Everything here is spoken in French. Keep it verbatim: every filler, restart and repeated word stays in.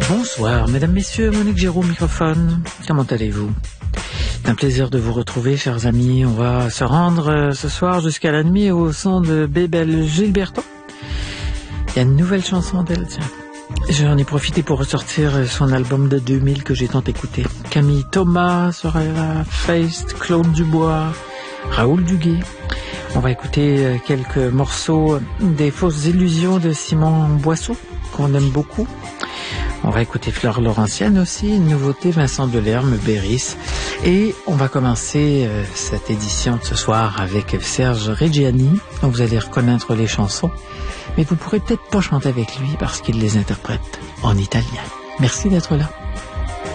Bonsoir, mesdames, messieurs, Monique Géraud, microphone. Comment allez-vous? C'est un plaisir de vous retrouver, chers amis. On va se rendre euh, ce soir jusqu'à la nuit au son de Bébel Gilberto. Il y a une nouvelle chanson d'elle, tiens. J'en ai profité pour ressortir son album de deux mille que j'ai tant écouté. Camille Thomas sera là, Feist, Claude Dubois, Raoul Duguay. On va écouter quelques morceaux des fausses illusions de Simon Boisseau, qu'on aime beaucoup. On va écouter Fleur Laurentienne aussi, une nouveauté, Vincent Delerme, Béris. Et on va commencer euh, cette édition de ce soir avec Serge Reggiani. Donc vous allez reconnaître les chansons, mais vous pourrez peut-être pas chanter avec lui parce qu'il les interprète en italien. Merci d'être là.